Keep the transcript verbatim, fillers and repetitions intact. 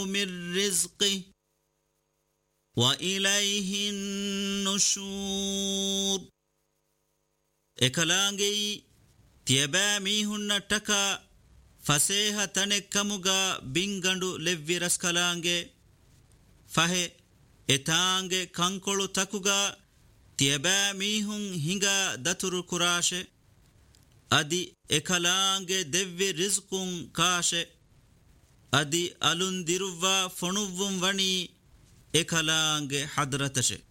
من رزقه وإليه النشور إكلانجي تيبامي هنتكا فسيها تنكمغا بينغندو لفي رسكلانجي فهي إتانجي كانكولو تكوغا تيبامي هن هنغا دتر كراشي أدي إكلانجي دفي رزقون كاشي أدي ألون ديروا فنوون وني إكلانجي حضرتشي